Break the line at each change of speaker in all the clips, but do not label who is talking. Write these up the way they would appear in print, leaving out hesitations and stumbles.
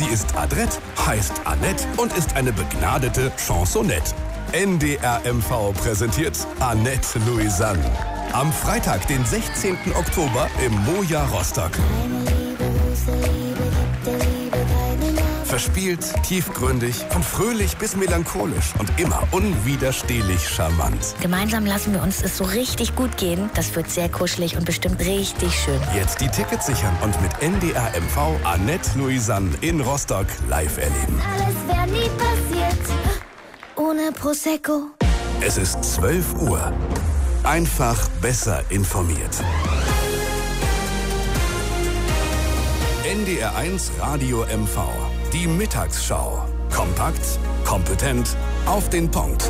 Sie ist adrett, heißt Annette und ist eine begnadete Chansonette. NDR MV präsentiert Annette Louisanne. Am Freitag, den 16. Oktober im Moja Rostock. Verspielt, tiefgründig, von fröhlich bis melancholisch und immer unwiderstehlich charmant.
Gemeinsam lassen wir uns es so richtig gut gehen. Das wird sehr kuschelig und bestimmt richtig schön.
Jetzt die Tickets sichern und mit NDR MV Annette Louisanne in Rostock live erleben.
Alles wäre nie passiert ohne Prosecco.
Es ist 12 Uhr. Einfach besser informiert. NDR 1 Radio MV. Die Mittagsschau. Kompakt, kompetent, auf den Punkt.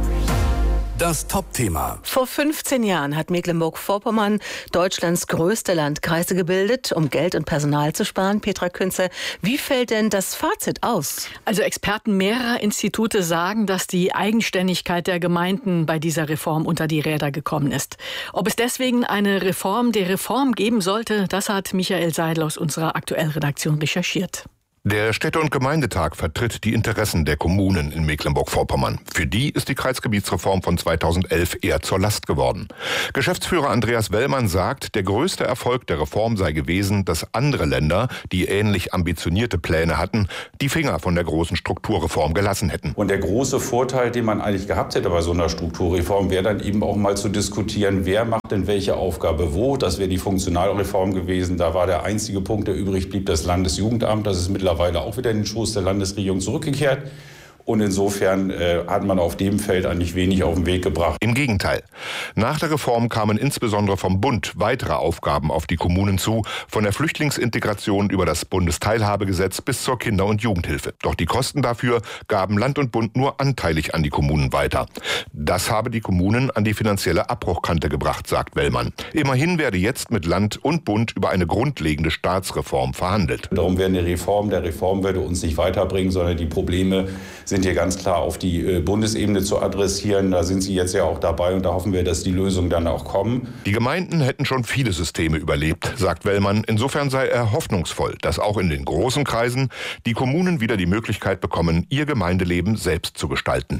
Das Top-Thema.
Vor 15 Jahren hat Mecklenburg-Vorpommern Deutschlands größte Landkreise gebildet, um Geld und Personal zu sparen. Petra Künze, wie fällt denn das Fazit aus?
Also Experten mehrerer Institute sagen, dass die Eigenständigkeit der Gemeinden bei dieser Reform unter die Räder gekommen ist. Ob es deswegen eine Reform der Reform geben sollte, das hat Michael Seidel aus unserer Aktuell-Redaktion recherchiert.
Der Städte- und Gemeindetag vertritt die Interessen der Kommunen in Mecklenburg-Vorpommern. Für die ist die Kreisgebietsreform von 2011 eher zur Last geworden. Geschäftsführer Andreas Wellmann sagt, der größte Erfolg der Reform sei gewesen, dass andere Länder, die ähnlich ambitionierte Pläne hatten, die Finger von der großen Strukturreform gelassen hätten.
Und der große Vorteil, den man eigentlich gehabt hätte bei so einer Strukturreform, wäre dann eben auch mal zu diskutieren, wer macht denn welche Aufgabe wo. Das wäre die Funktionalreform gewesen. Da war der einzige Punkt, der übrig blieb, das Landesjugendamt. Das ist mittlerweile auch wieder in den Schoß der Landesregierung zurückgekehrt. Und insofern hat man auf dem Feld eigentlich wenig auf den Weg gebracht.
Im Gegenteil. Nach der Reform kamen insbesondere vom Bund weitere Aufgaben auf die Kommunen zu, von der Flüchtlingsintegration über das Bundesteilhabegesetz bis zur Kinder- und Jugendhilfe. Doch die Kosten dafür gaben Land und Bund nur anteilig an die Kommunen weiter. Das habe die Kommunen an die finanzielle Abbruchkante gebracht, sagt Wellmann. Immerhin werde jetzt mit Land und Bund über eine grundlegende Staatsreform verhandelt.
Darum wäre eine Reform der Reform würde uns nicht weiterbringen, sondern die Probleme sind hier ganz klar auf die Bundesebene zu adressieren. Da sind Sie jetzt ja auch dabei und da hoffen wir, dass die Lösungen dann auch kommen.
Die Gemeinden hätten schon viele Systeme überlebt, sagt Wellmann. Insofern sei er hoffnungsvoll, dass auch in den großen Kreisen die Kommunen wieder die Möglichkeit bekommen, ihr Gemeindeleben selbst zu gestalten.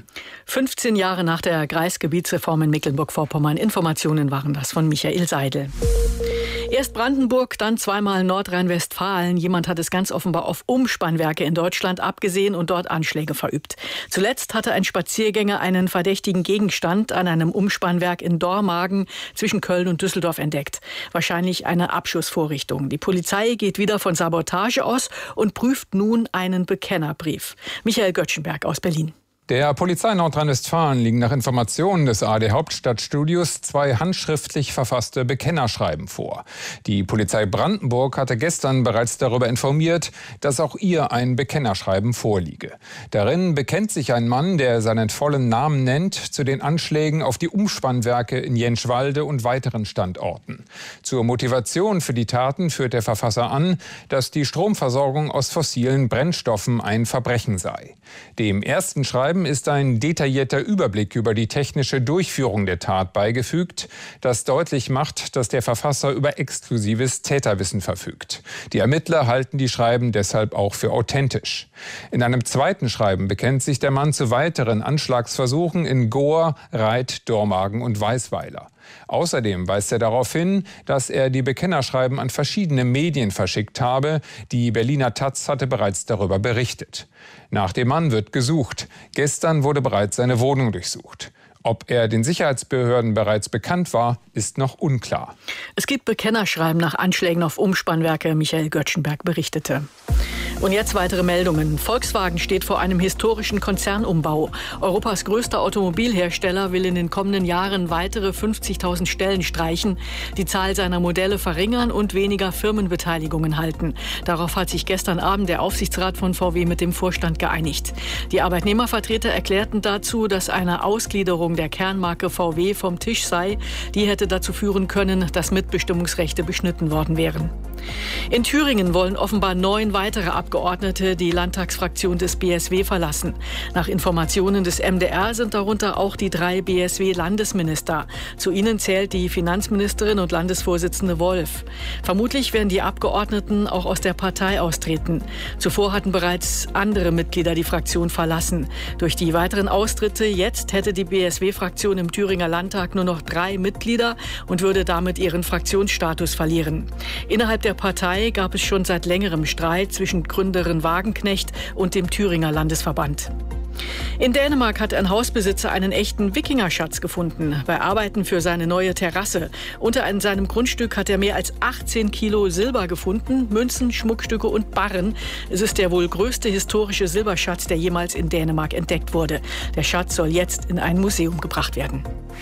15 Jahre nach der Kreisgebietsreform in Mecklenburg-Vorpommern. Informationen waren das von Michael Seidel. Erst Brandenburg, dann zweimal Nordrhein-Westfalen. Jemand hat es ganz offenbar auf Umspannwerke in Deutschland abgesehen und dort Anschläge verübt. Zuletzt hatte ein Spaziergänger einen verdächtigen Gegenstand an einem Umspannwerk in Dormagen zwischen Köln und Düsseldorf entdeckt. Wahrscheinlich eine Abschussvorrichtung. Die Polizei geht wieder von Sabotage aus und prüft nun einen Bekennerbrief. Michael Göttschenberg aus Berlin.
Der Polizei Nordrhein-Westfalen liegen nach Informationen des ARD Hauptstadtstudios 2 handschriftlich verfasste Bekennerschreiben vor. Die Polizei Brandenburg hatte gestern bereits darüber informiert, dass auch ihr ein Bekennerschreiben vorliege. Darin bekennt sich ein Mann, der seinen vollen Namen nennt, zu den Anschlägen auf die Umspannwerke in Jentschwalde und weiteren Standorten. Zur Motivation für die Taten führt der Verfasser an, dass die Stromversorgung aus fossilen Brennstoffen ein Verbrechen sei. Dem ersten Schreiben ist ein detaillierter Überblick über die technische Durchführung der Tat beigefügt, das deutlich macht, dass der Verfasser über exklusives Täterwissen verfügt. Die Ermittler halten die Schreiben deshalb auch für authentisch. In einem zweiten Schreiben bekennt sich der Mann zu weiteren Anschlagsversuchen in Gohr, Reit, Dormagen und Weißweiler. Außerdem weist er darauf hin, dass er die Bekennerschreiben an verschiedene Medien verschickt habe. Die Berliner taz hatte bereits darüber berichtet. Nach dem Mann wird gesucht. Gestern wurde bereits seine Wohnung durchsucht. Ob er den Sicherheitsbehörden bereits bekannt war, ist noch unklar.
Es gibt Bekennerschreiben nach Anschlägen auf Umspannwerke, Michael Göttschenberg berichtete. Und jetzt weitere Meldungen. Volkswagen steht vor einem historischen Konzernumbau. Europas größter Automobilhersteller will in den kommenden Jahren weitere 50.000 Stellen streichen, die Zahl seiner Modelle verringern und weniger Firmenbeteiligungen halten. Darauf hat sich gestern Abend der Aufsichtsrat von VW mit dem Vorstand geeinigt. Die Arbeitnehmervertreter erklärten dazu, dass eine Ausgliederung der Kernmarke VW vom Tisch sei. Die hätte dazu führen können, dass Mitbestimmungsrechte beschnitten worden wären. In Thüringen wollen offenbar 9 weitere Abgeordnete die Landtagsfraktion des BSW verlassen. Nach Informationen des MDR sind darunter auch die 3 BSW-Landesminister. Zu ihnen zählt die Finanzministerin und Landesvorsitzende Wolf. Vermutlich werden die Abgeordneten auch aus der Partei austreten. Zuvor hatten bereits andere Mitglieder die Fraktion verlassen. Durch die weiteren Austritte jetzt hätte die BSW-Fraktion im Thüringer Landtag nur noch 3 Mitglieder und würde damit ihren Fraktionsstatus verlieren. Innerhalb der Partei gab es schon seit längerem Streit zwischen Gründerin Wagenknecht und dem Thüringer Landesverband. In Dänemark hat ein Hausbesitzer einen echten Wikingerschatz gefunden bei Arbeiten für seine neue Terrasse. Unter seinem Grundstück hat er mehr als 18 Kilo Silber gefunden, Münzen, Schmuckstücke und Barren. Es ist der wohl größte historische Silberschatz, der jemals in Dänemark entdeckt wurde. Der Schatz soll jetzt in ein Museum gebracht werden.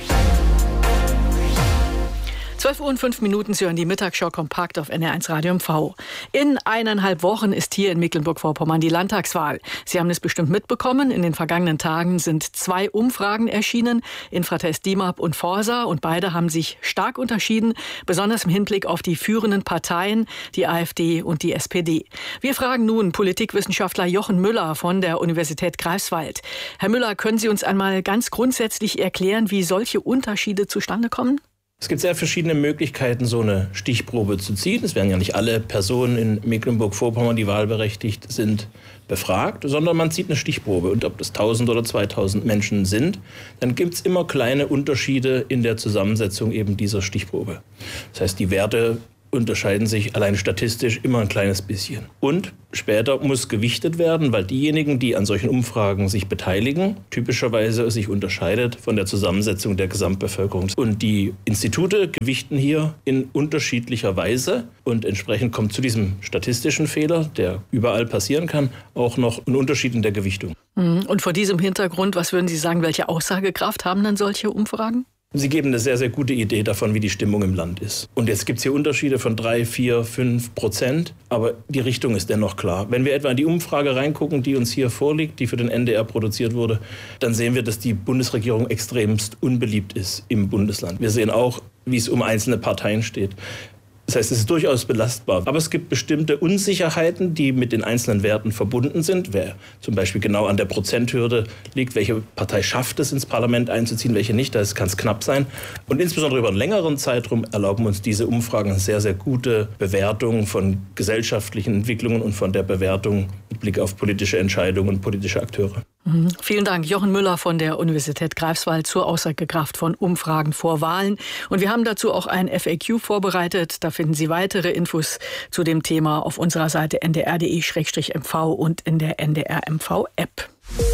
12:05 Uhr, Sie hören die Mittagsschau kompakt auf NR1 Radio MV. In 1,5 Wochen ist hier in Mecklenburg-Vorpommern die Landtagswahl. Sie haben es bestimmt mitbekommen, in den vergangenen Tagen sind 2 Umfragen erschienen, Infratest DIMAP und Forsa, und beide haben sich stark unterschieden, besonders im Hinblick auf die führenden Parteien, die AfD und die SPD. Wir fragen nun Politikwissenschaftler Jochen Müller von der Universität Greifswald. Herr Müller, können Sie uns einmal ganz grundsätzlich erklären, wie solche Unterschiede zustande kommen?
Es gibt sehr verschiedene Möglichkeiten, so eine Stichprobe zu ziehen. Es werden ja nicht alle Personen in Mecklenburg-Vorpommern, die wahlberechtigt sind, befragt, sondern man zieht eine Stichprobe. Und ob das 1000 oder 2000 Menschen sind, dann gibt es immer kleine Unterschiede in der Zusammensetzung eben dieser Stichprobe. Das heißt, die Werte unterscheiden sich allein statistisch immer ein kleines bisschen. Und später muss gewichtet werden, weil diejenigen, die an solchen Umfragen sich beteiligen, typischerweise sich unterscheidet von der Zusammensetzung der Gesamtbevölkerung. Und die Institute gewichten hier in unterschiedlicher Weise und entsprechend kommt zu diesem statistischen Fehler, der überall passieren kann, auch noch ein Unterschied in der Gewichtung.
Und vor diesem Hintergrund, was würden Sie sagen, welche Aussagekraft haben dann solche Umfragen?
Sie geben eine sehr, sehr gute Idee davon, wie die Stimmung im Land ist. Und jetzt gibt es hier Unterschiede von 3, 4, 5%, aber die Richtung ist dennoch klar. Wenn wir etwa in die Umfrage reingucken, die uns hier vorliegt, die für den NDR produziert wurde, dann sehen wir, dass die Bundesregierung extremst unbeliebt ist im Bundesland. Wir sehen auch, wie es um einzelne Parteien steht. Das heißt, es ist durchaus belastbar. Aber es gibt bestimmte Unsicherheiten, die mit den einzelnen Werten verbunden sind. Wer zum Beispiel genau an der Prozenthürde liegt, welche Partei schafft es, ins Parlament einzuziehen, welche nicht, da kann es knapp sein. Und insbesondere über einen längeren Zeitraum erlauben uns diese Umfragen eine sehr, sehr gute Bewertung von gesellschaftlichen Entwicklungen und von der Bewertung mit Blick auf politische Entscheidungen und politische Akteure.
Vielen Dank, Jochen Müller von der Universität Greifswald zur Aussagekraft von Umfragen vor Wahlen. Und wir haben dazu auch ein FAQ vorbereitet. Da finden Sie weitere Infos zu dem Thema auf unserer Seite ndr.de/mv und in der NDR-MV-App.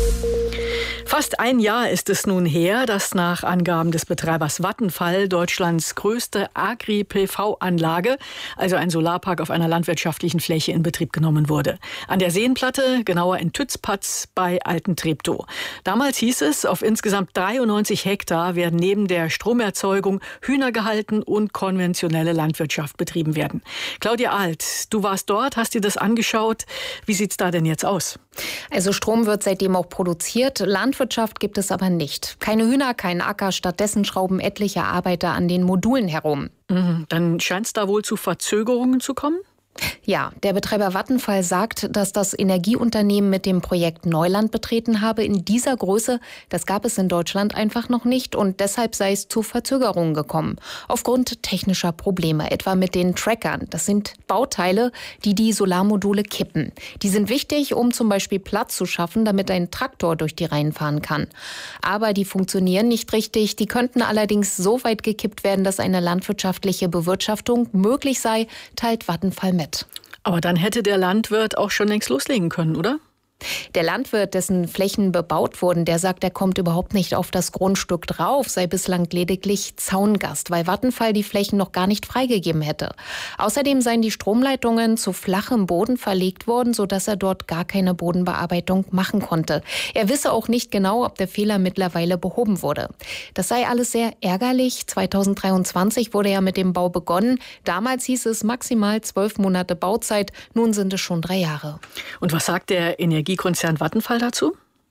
Fast ein Jahr ist es nun her, dass nach Angaben des Betreibers Vattenfall Deutschlands größte Agri-PV-Anlage, also ein Solarpark auf einer landwirtschaftlichen Fläche, in Betrieb genommen wurde. An der Seenplatte, genauer in Tützpatz bei Alten-Treptow. Damals hieß es, auf insgesamt 93 Hektar werden neben der Stromerzeugung Hühner gehalten und konventionelle Landwirtschaft betrieben werden. Claudia Alt, du warst dort, hast dir das angeschaut. Wie sieht's da denn jetzt aus?
Also Strom wird seitdem auch produziert. Landwirtschaft gibt es aber nicht. Keine Hühner, kein Acker. Stattdessen schrauben etliche Arbeiter an den Modulen herum.
Dann scheint es da wohl zu Verzögerungen zu kommen?
Ja, der Betreiber Vattenfall sagt, dass das Energieunternehmen mit dem Projekt Neuland betreten habe. In dieser Größe, das gab es in Deutschland einfach noch nicht und deshalb sei es zu Verzögerungen gekommen. Aufgrund technischer Probleme, etwa mit den Trackern. Das sind Bauteile, die die Solarmodule kippen. Die sind wichtig, um zum Beispiel Platz zu schaffen, damit ein Traktor durch die Reihen fahren kann. Aber die funktionieren nicht richtig. Die könnten allerdings so weit gekippt werden, dass eine landwirtschaftliche Bewirtschaftung möglich sei, teilt Vattenfall mit.
Aber dann hätte der Landwirt auch schon längst loslegen können, oder?
Der Landwirt, dessen Flächen bebaut wurden, der sagt, er kommt überhaupt nicht auf das Grundstück drauf, sei bislang lediglich Zaungast, weil Vattenfall die Flächen noch gar nicht freigegeben hätte. Außerdem seien die Stromleitungen zu flachem Boden verlegt worden, sodass er dort gar keine Bodenbearbeitung machen konnte. Er wisse auch nicht genau, ob der Fehler mittlerweile behoben wurde. Das sei alles sehr ärgerlich. 2023 wurde ja mit dem Bau begonnen. Damals hieß es maximal 12 Monate Bauzeit. Nun sind es schon 3 Jahre.
Und was sagt der Energiekonzern Vattenfall dazu?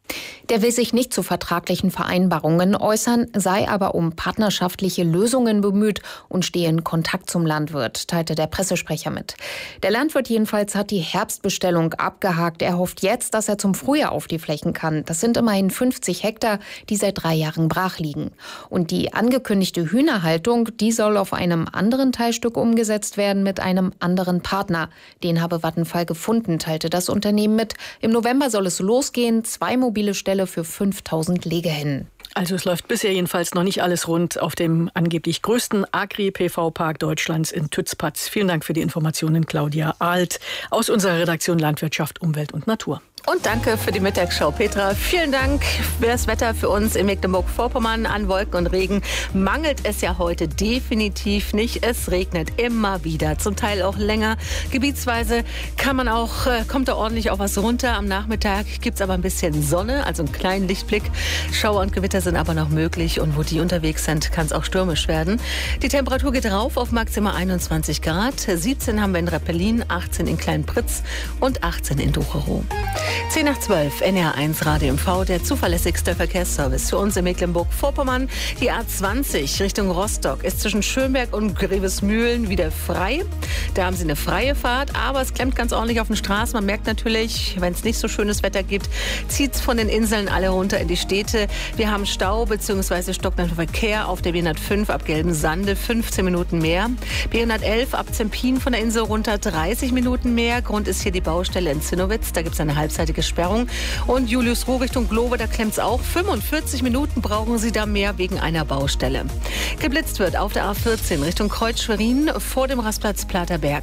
Der will sich nicht zu vertraglichen Vereinbarungen äußern, sei aber um partnerschaftliche Lösungen bemüht und stehe in Kontakt zum Landwirt, teilte der Pressesprecher mit. Der Landwirt jedenfalls hat die Herbstbestellung abgehakt. Er hofft jetzt, dass er zum Frühjahr auf die Flächen kann. Das sind immerhin 50 Hektar, die seit 3 Jahren brach liegen. Und die angekündigte Hühnerhaltung, die soll auf einem anderen Teilstück umgesetzt werden mit einem anderen Partner. Den habe Vattenfall gefunden, teilte das Unternehmen mit. Im November soll es losgehen, 2 mobile Ställe für 5000 Legehennen.
Also es läuft bisher jedenfalls noch nicht alles rund auf dem angeblich größten Agri-PV-Park Deutschlands in Tützpatz. Vielen Dank für die Informationen, Claudia Ahlt aus unserer Redaktion Landwirtschaft, Umwelt und Natur.
Und danke für die Mittagsschau, Petra. Vielen Dank für das Wetter für uns in Mecklenburg-Vorpommern. An Wolken und Regen mangelt es ja heute definitiv nicht. Es regnet immer wieder, zum Teil auch länger. Gebietsweise kommt da ordentlich auch was runter. Am Nachmittag gibt es aber ein bisschen Sonne, also einen kleinen Lichtblick. Schauer und Gewitter sind aber noch möglich. Und wo die unterwegs sind, kann es auch stürmisch werden. Die Temperatur geht rauf auf maximal 21 Grad. 17 haben wir in Reppelin, 18 in Kleinpritz und 18 in Ducherow. 10 nach 12, NR1 Radio MV, der zuverlässigste Verkehrsservice für uns in Mecklenburg-Vorpommern. Die A20 Richtung Rostock ist zwischen Schönberg und Grevesmühlen wieder frei. Da haben Sie eine freie Fahrt, aber es klemmt ganz ordentlich auf den Straßen. Man merkt natürlich, wenn es nicht so schönes Wetter gibt, zieht es von den Inseln alle runter in die Städte. Wir haben Stau bzw. stockenden Verkehr auf der B105 ab Gelbensande, 15 Minuten mehr. B111 ab Zempin von der Insel runter, 30 Minuten mehr. Grund ist hier die Baustelle in Zinnowitz, da gibt es eine halbseitige Sperrung. Und Juliusruh Richtung Globe, da klemmt es auch. 45 Minuten brauchen Sie da mehr wegen einer Baustelle. Geblitzt wird auf der A14 Richtung Kreuz-Schwerin vor dem Rastplatz Platerberg.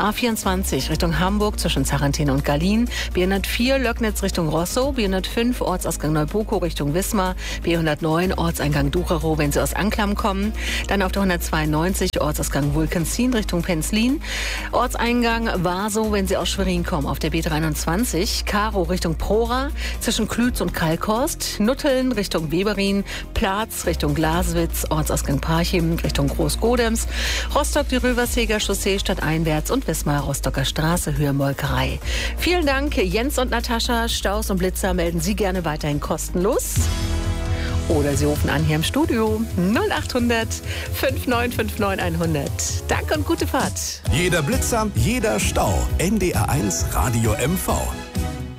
A24 Richtung Hamburg zwischen Zarantene und Gallien. B104 Löcknitz Richtung Rosso. B105 Ortsausgang Neubuko Richtung Wismar. B109 Ortseingang Ducherow, wenn Sie aus Anklam kommen. Dann auf der 192 Ortsausgang Vulkenzin Richtung Penzlin. Ortseingang Warsow, wenn Sie aus Schwerin kommen. Auf der B23 Karo Richtung Prora zwischen Klütz und Kalkhorst. Nutteln Richtung Weberin. Platz Richtung Glaswitz. Ortsausgang Parchim Richtung Großgodems. Rostock die Röverseger Chaussee stadteinwärts und Wismar Rostocker Straße Höhe Molkerei. Vielen Dank Jens und Natascha. Staus und Blitzer melden Sie gerne weiterhin kostenlos. Oder Sie rufen an hier im Studio 0800 5959 100. Danke und gute Fahrt.
Jeder Blitzer, jeder Stau. NDR1 Radio MV.